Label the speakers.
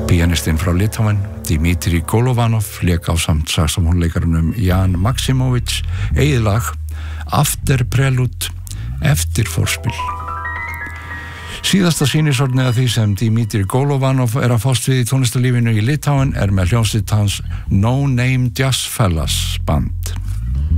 Speaker 1: Pianistinn frá Litáen, Dmitri Golovanov, lék ásamt saxófónleikarunum Jan Maksimovic eigið lag After Prelude, eftir forspil. Síðasta sýnishornið af því sem Dmitri Golovanov að fást við í tónlistarlífinu í Litáen með hljómsveit hans No Name Jazz Fellas band.